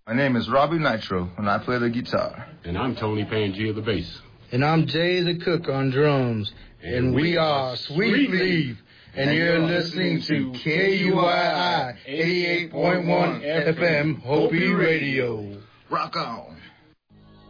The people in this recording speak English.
My name is Robbie Nitro, and I play the guitar. And I'm Tony Pangia, the bass. And I'm Jay the Cook on drums. And we are Sweet Leaf. And you're listening to KUII 88.1 FM Hopi Radio. Rock on.